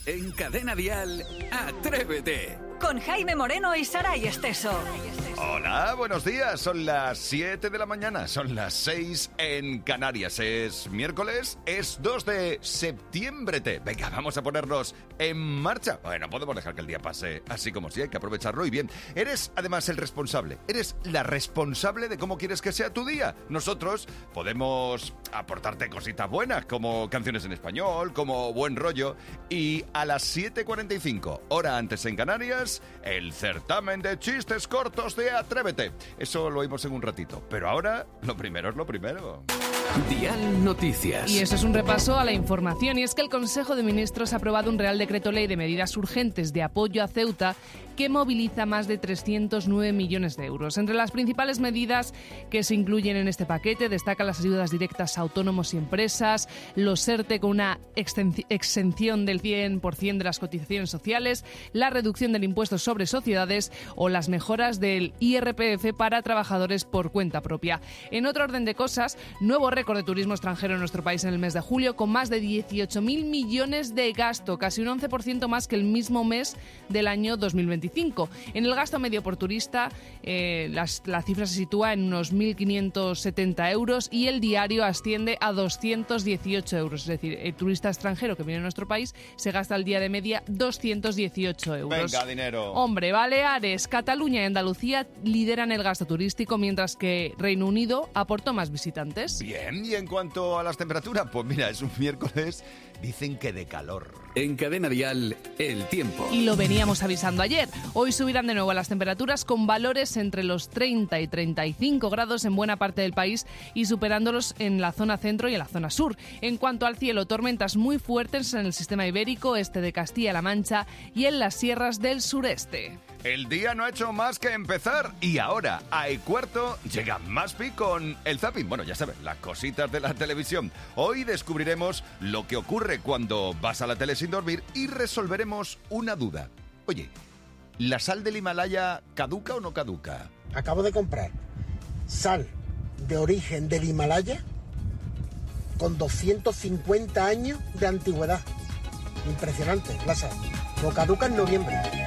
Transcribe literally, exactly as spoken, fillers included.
En Cadena Dial, Atrévete. Con Jaime Moreno y Saray Esteso. Hola, buenos días. Son las siete de la mañana, son las seis en Canarias. Es miércoles, es dos de septiembre. Venga, vamos a ponernos en marcha. Bueno, podemos dejar que el día pase así como si hay que aprovecharlo y bien. Eres además el responsable, eres la responsable de cómo quieres que sea tu día. Nosotros podemos aportarte cositas buenas, como canciones en español, como buen rollo. Y a las siete cuarenta y cinco, hora antes en Canarias, el certamen de chistes cortos de Atrévete. Eso lo oímos en un ratito. Pero ahora, lo primero es lo primero. Dial Noticias. Y eso es un repaso a la información. Y es que el Consejo de Ministros ha aprobado un Real Decreto Ley de medidas urgentes de apoyo a Ceuta que moviliza más de trescientos nueve millones de euros. Entre las principales medidas que se incluyen en este paquete destacan las ayudas directas a autónomos y empresas, los ERTE con una exención del cien por ciento de las cotizaciones sociales, la reducción del impuesto sobre sociedades o las mejoras del I R P F para trabajadores por cuenta propia. En otro orden de cosas, nuevo récord de turismo extranjero en nuestro país en el mes de julio, con más de dieciocho mil millones de gasto, casi un once por ciento más que el mismo mes del año dos mil veinticinco. En el gasto medio por turista, eh, las, la cifra se sitúa en unos mil quinientos setenta euros y el diario asciende a doscientos dieciocho euros. Es decir, el turista extranjero que viene a nuestro país se gasta al día de media doscientos dieciocho euros. Venga, dinero. Hombre, Baleares, Cataluña y Andalucía lideran el gasto turístico, mientras que Reino Unido aportó más visitantes. Bien, y en cuanto a las temperaturas, pues mira, es un miércoles, dicen que de calor. En Cadena Dial, el tiempo. Y lo veníamos avisando ayer. Hoy subirán de nuevo las temperaturas con valores entre los treinta y treinta y cinco grados en buena parte del país y superándolos en la zona centro y en la zona sur. En cuanto al cielo, tormentas muy fuertes en el sistema ibérico, este de Castilla-La Mancha y en las sierras del sureste. El día no ha hecho más que empezar y ahora, a y cuarto, llega Maspi con el zapping. Bueno, ya sabes, las cositas de la televisión. Hoy descubriremos lo que ocurre cuando vas a la tele sin dormir y resolveremos una duda. Oye, ¿la sal del Himalaya caduca o no caduca? Acabo de comprar sal de origen del Himalaya con doscientos cincuenta años de antigüedad. Impresionante la sal. No caduca en noviembre.